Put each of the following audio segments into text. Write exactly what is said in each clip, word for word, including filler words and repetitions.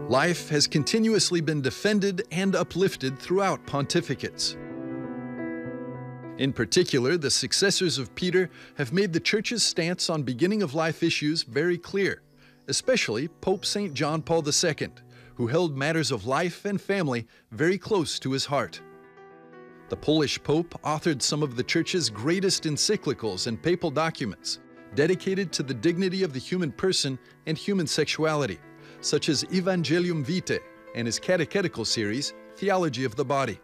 Life has continuously been defended and uplifted throughout pontificates. In particular, the successors of Peter have made the Church's stance on beginning-of-life issues very clear, especially Pope Saint John Paul the Second, who held matters of life and family very close to his heart. The Polish Pope authored some of the Church's greatest encyclicals and papal documents, dedicated to the dignity of the human person and human sexuality, such as Evangelium Vitae and his catechetical series, Theology of the Body.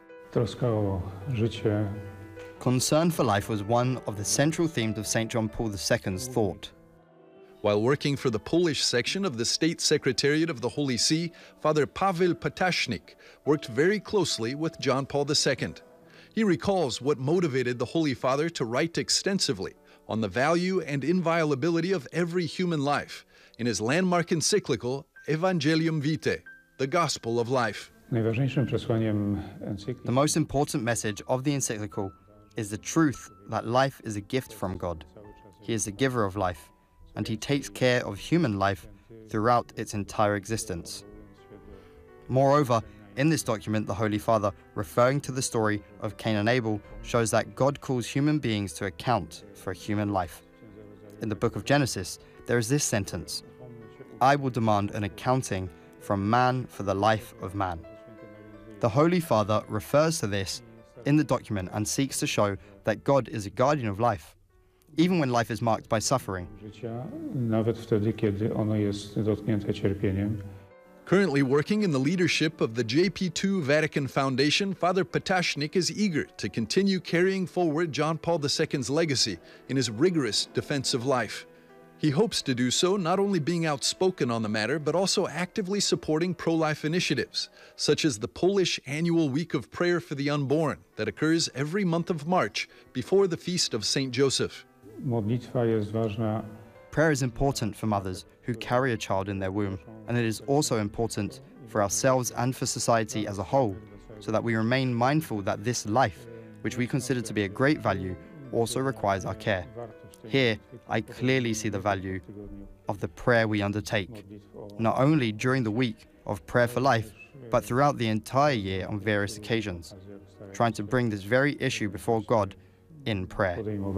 Concern for life was one of the central themes of Saint John Paul the Second's thought. While working for the Polish section of the State Secretariat of the Holy See, Father Paweł Patashnik worked very closely with John Paul the Second. He recalls what motivated the Holy Father to write extensively on the value and inviolability of every human life in his landmark encyclical Evangelium Vitae, the Gospel of Life. The most important message of the encyclical is the truth that life is a gift from God. He is the giver of life, and he takes care of human life throughout its entire existence. Moreover, in this document, the Holy Father, referring to the story of Cain and Abel, shows that God calls human beings to account for a human life. In the book of Genesis, there is this sentence, "I will demand an accounting from man for the life of man." The Holy Father refers to this in the document and seeks to show that God is a guardian of life, even when life is marked by suffering. Currently working in the leadership of the J P two Vatican Foundation, Father Patashnik is eager to continue carrying forward John Paul the Second's legacy in his rigorous defense of life. He hopes to do so not only being outspoken on the matter, but also actively supporting pro-life initiatives, such as the Polish Annual Week of Prayer for the Unborn that occurs every month of March before the Feast of Saint Joseph. Prayer is important for mothers who carry a child in their womb, and it is also important for ourselves and for society as a whole, so that we remain mindful that this life, which we consider to be a great value, also requires our care. Here, I clearly see the value of the prayer we undertake, not only during the week of Prayer for Life, but throughout the entire year on various occasions, trying to bring this very issue before God in prayer.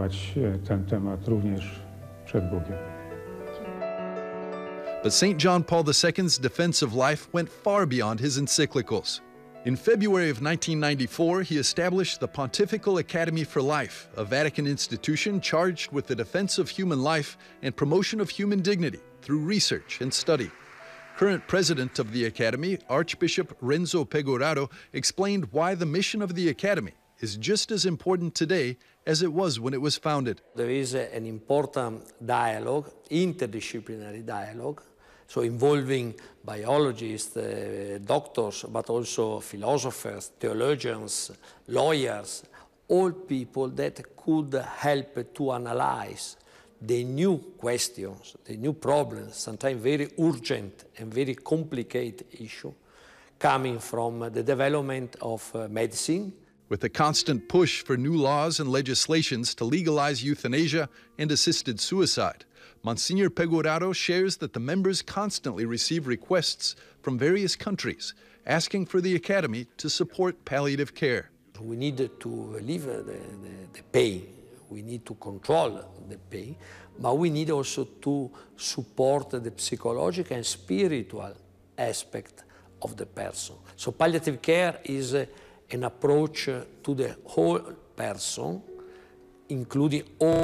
But Saint John Paul the Second's defense of life went far beyond his encyclicals. In February of nineteen ninety-four, he established the Pontifical Academy for Life, a Vatican institution charged with the defense of human life and promotion of human dignity through research and study. Current president of the Academy, Archbishop Renzo Pegoraro, explained why the mission of the Academy is just as important today as it was when it was founded. There is an important dialogue, interdisciplinary dialogue, so involving biologists, uh, doctors, but also philosophers, theologians, lawyers, all people that could help to analyze the new questions, the new problems, sometimes very urgent and very complicated issue coming from the development of uh, medicine. With a constant push for new laws and legislations to legalize euthanasia and assisted suicide, Monsignor Pegoraro shares that the members constantly receive requests from various countries asking for the Academy to support palliative care. We need to relieve the, the, the pain, we need to control the pain, but we need also to support the psychological and spiritual aspect of the person. So palliative care is uh, an approach to the whole person, including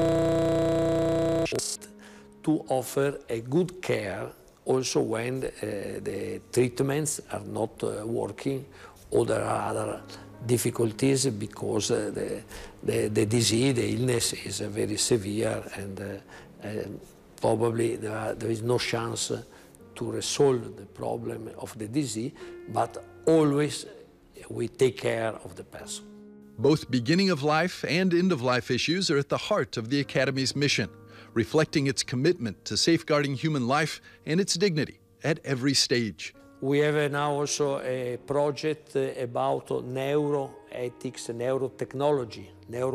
all, to offer a good care also when uh, the treatments are not uh, working or there are other difficulties because uh, the, the, the disease, the illness is uh, very severe and uh, uh, probably there, are, there is no chance to resolve the problem of the disease, but always we take care of the person. Both beginning of life and end of life issues are at the heart of the Academy's mission, reflecting its commitment to safeguarding human life and its dignity at every stage. We have now also a project about neuroethics, neurotechnology,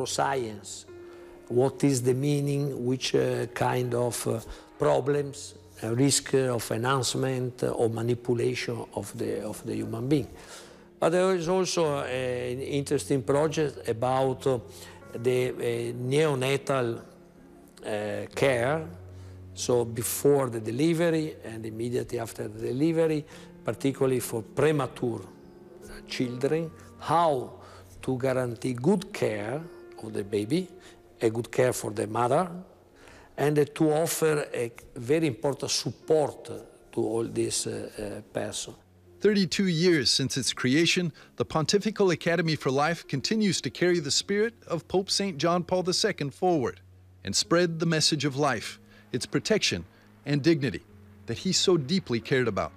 neuroscience. What is the meaning, which uh, kind of uh, problems a risk of enhancement or manipulation of the, of the human being. But there is also an interesting project about uh, the uh, neonatal uh, care, so before the delivery and immediately after the delivery, particularly for premature children, how to guarantee good care of the baby, a good care for the mother, and to offer a very important support to all these uh, uh, persons. thirty-two years since its creation, the Pontifical Academy for Life continues to carry the spirit of Pope Saint John Paul the Second forward and spread the message of life, its protection and dignity that he so deeply cared about.